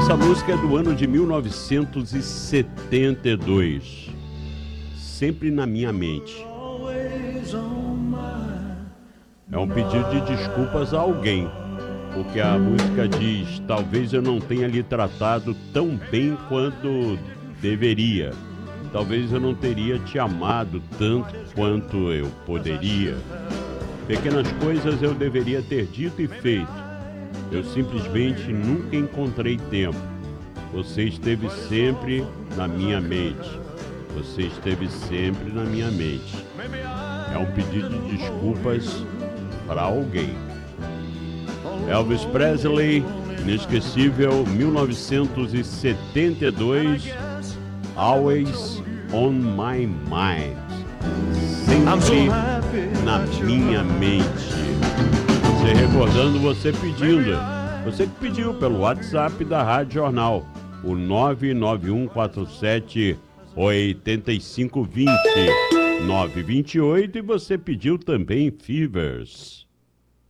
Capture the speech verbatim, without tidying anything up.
Essa música é do ano de mil novecentos e setenta e dois. Sempre na minha mente. É um pedido de desculpas a alguém, porque a música diz: talvez eu não tenha lhe tratado tão bem quanto deveria. Talvez eu não teria te amado tanto quanto eu poderia. Pequenas coisas eu deveria ter dito e feito. Eu simplesmente nunca encontrei tempo. Você esteve sempre na minha mente. Você esteve sempre na minha mente. É um pedido de desculpas para alguém. Elvis Presley, inesquecível, mil novecentos e setenta e dois, Always on My Mind. Sempre na minha mente. Você recordando, você pedindo. Você que pediu pelo WhatsApp da Rádio Jornal, o nove nove um quatro sete oito cinco dois zero, nove dois oito, e você pediu também Fevers.